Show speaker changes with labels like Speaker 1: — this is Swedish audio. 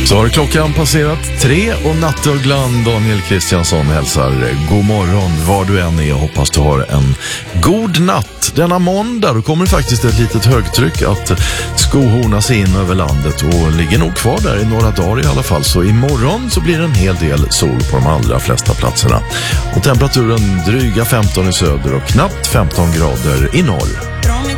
Speaker 1: Så har klockan passerat 3 och nattugglan Daniel Kristiansson hälsar god morgon var du än är. Hoppas du har en god natt. Denna måndag då kommer faktiskt ett litet högtryck att skohorna sig in över landet och ligger nog kvar där i några dagar i alla fall. Så imorgon så blir det en hel del sol på de allra flesta platserna. Och temperaturen dryga 15 i söder och knappt 15 grader i norr.